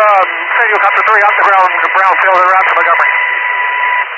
Helicopter 3 on the ground, Brownfield, around to Montgomery.